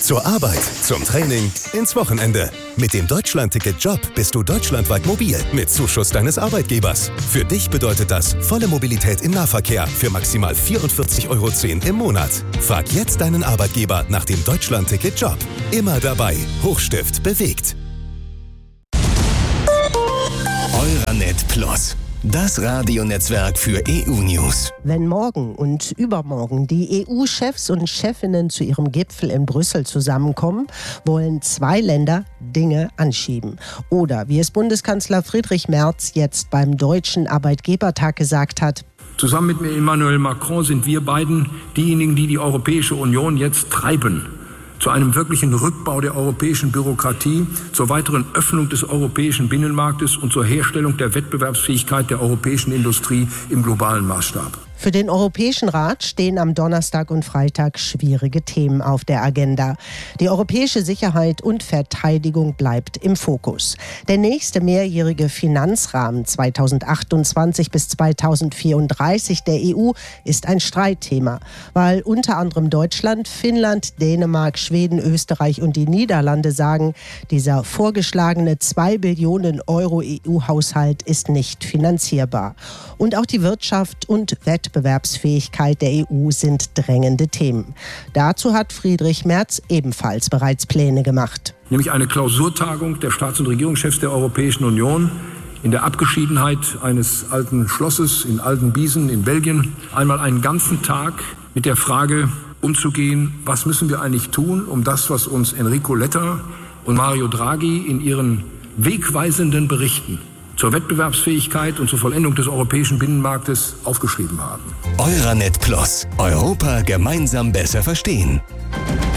Zur Arbeit, zum Training, ins Wochenende. Mit dem Deutschland-Ticket Job bist du deutschlandweit mobil mit Zuschuss deines Arbeitgebers. Für dich bedeutet das volle Mobilität im Nahverkehr für maximal 44,10 € im Monat. Frag jetzt deinen Arbeitgeber nach dem Deutschland-Ticket Job. Immer dabei. Hochstift bewegt. Euranet Plus. Das Radionetzwerk für EU-News. Wenn morgen und übermorgen die EU-Chefs und Chefinnen zu ihrem Gipfel in Brüssel zusammenkommen, wollen 2 Länder Dinge anschieben. Oder, wie es Bundeskanzler Friedrich Merz jetzt beim Deutschen Arbeitgebertag gesagt hat: Zusammen mit Emmanuel Macron sind wir beiden diejenigen, die die Europäische Union jetzt treiben. Zu einem wirklichen Rückbau der europäischen Bürokratie, zur weiteren Öffnung des europäischen Binnenmarktes und zur Herstellung der Wettbewerbsfähigkeit der europäischen Industrie im globalen Maßstab. Für den Europäischen Rat stehen am Donnerstag und Freitag schwierige Themen auf der Agenda. Die europäische Sicherheit und Verteidigung bleibt im Fokus. Der nächste mehrjährige Finanzrahmen 2028 bis 2034 der EU ist ein Streitthema, weil unter anderem Deutschland, Finnland, Dänemark, Schweden, Österreich und die Niederlande sagen, dieser vorgeschlagene 2 Billionen € EU-Haushalt ist nicht finanzierbar. Und auch die Wirtschaft und Wettbewerbsfähigkeit der EU sind drängende Themen. Dazu hat Friedrich Merz ebenfalls bereits Pläne gemacht. Nämlich eine Klausurtagung der Staats- und Regierungschefs der Europäischen Union in der Abgeschiedenheit eines alten Schlosses in Altenbiesen in Belgien. Einmal einen ganzen Tag mit der Frage umzugehen, was müssen wir eigentlich tun, um das, was uns Enrico Letta und Mario Draghi in ihren wegweisenden Berichten zur Wettbewerbsfähigkeit und zur Vollendung des europäischen Binnenmarktes aufgeschrieben haben. Euranet Plus. Europa gemeinsam besser verstehen.